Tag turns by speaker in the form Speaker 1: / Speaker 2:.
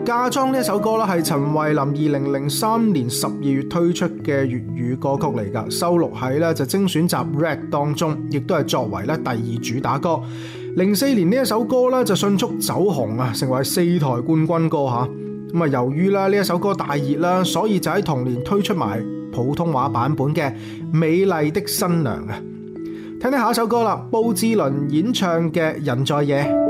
Speaker 1: 嫁妝呢一首歌咧係陳慧琳2003年12月推出嘅粵語歌曲嚟㗎，收錄喺咧就精選集 Red 當中，亦都係作為咧第2主打歌。04年呢一首歌咧就迅速走紅啊，成為4台冠軍歌嚇。咁啊，由於咧呢一首歌大熱啦，所以就喺同年推出埋普通話版本嘅《美麗的新娘》啊。聽聽下一首歌啦，布志綸演唱嘅《人在夜》。